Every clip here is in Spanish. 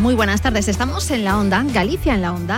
Muy buenas tardes, estamos en la Onda, Galicia en la Onda.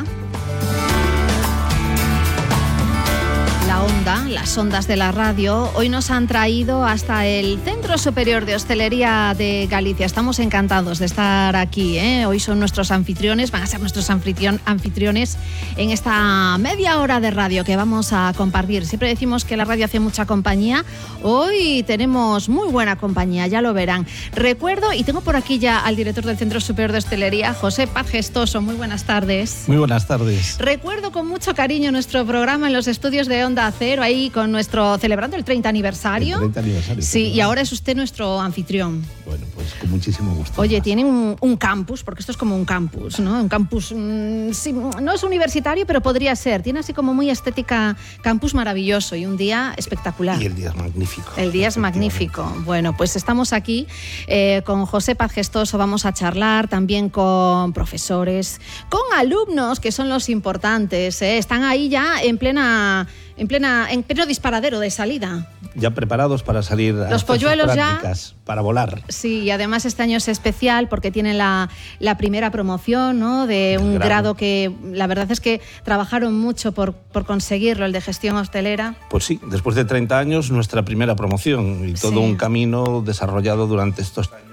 La Onda, las ondas de la radio, hoy nos han traído hasta el Centro Superior de Hostelería de Galicia. Estamos encantados de estar aquí, ¿eh? Hoy son nuestros anfitriones, van a ser nuestros anfitriones en esta media hora de radio que vamos a compartir. Siempre decimos que la radio hace mucha compañía. Hoy tenemos muy buena compañía, ya lo verán. Recuerdo, y tengo por aquí ya al director del Centro Superior de Hostelería, José Paz Gestoso. Muy buenas tardes. Muy buenas tardes. Recuerdo con mucho cariño nuestro programa en los estudios de Onda Cero, ahí con nuestro, celebrando el 30 aniversario. El 30 aniversario. Sí, y ahora es usted nuestro anfitrión. Bueno, pues con muchísimo gusto. Oye, tienen un campus, porque esto es como un campus, ¿no? Un campus, sí, no es universitario, pero podría ser. Tiene así como muy estética, campus maravilloso y un día espectacular. Y el día es magnífico. El día es magnífico. Bueno, pues estamos aquí con José Paz Gestoso, vamos a charlar también con profesores, con alumnos, que son los importantes, ¿eh? Están ahí ya en pleno disparadero de salida. Ya preparados para salir los a polluelos prácticas, ya para volar. Sí, y además este año es especial porque tienen la primera promoción, ¿no? De un grado que la verdad es que trabajaron mucho por conseguirlo, el de gestión hostelera. Pues sí, después de 30 años nuestra primera promoción y todo un camino desarrollado durante estos años.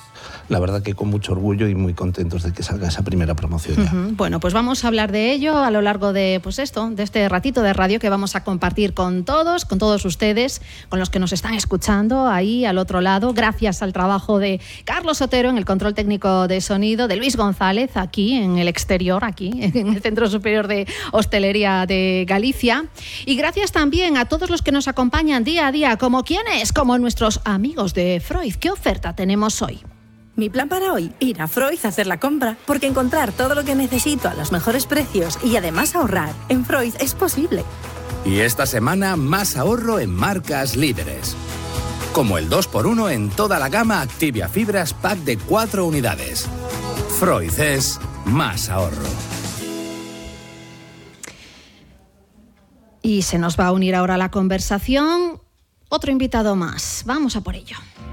La verdad que con mucho orgullo y muy contentos de que salga esa primera promoción ya. Bueno, pues vamos a hablar de ello a lo largo de, pues esto, de este ratito de radio que vamos a compartir con todos ustedes, con los que nos están escuchando ahí al otro lado, gracias al trabajo de Carlos Otero en el control técnico de sonido, de Luis González aquí en el exterior, aquí en el Centro Superior de Hostelería de Galicia, y gracias también a todos los que nos acompañan día a día, como quienes, como nuestros amigos de Freud. ¿Qué oferta tenemos hoy? Mi plan para hoy, ir a Freud a hacer la compra, porque encontrar todo lo que necesito a los mejores precios y además ahorrar en Freud es posible. Y esta semana más ahorro en marcas líderes. Como el 2x1 en toda la gama Activia Fibras Pack de 4 unidades. Freud es más ahorro. Y se nos va a unir ahora a la conversación otro invitado más. Vamos a por ello.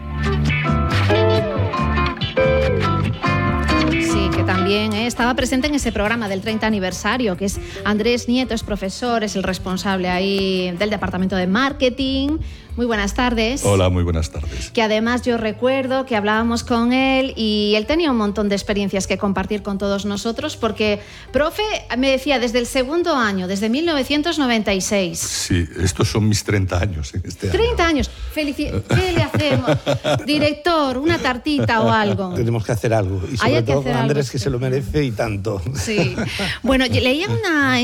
También estaba presente en ese programa del 30 aniversario, que es Andrés Nieto, es profesor, es el responsable ahí del departamento de marketing. Muy buenas tardes. Hola, muy buenas tardes. Que además yo recuerdo que hablábamos con él y él tenía un montón de experiencias que compartir con todos nosotros, porque, profe, me decía, desde el segundo año, desde 1996. Sí, estos son mis 30 años en este 30 años. ¿Qué le hacemos? Director, una tartita o algo. Tenemos que hacer algo. Y sobre todo con Andrés, que se lo merece y tanto. Sí. Bueno, leía una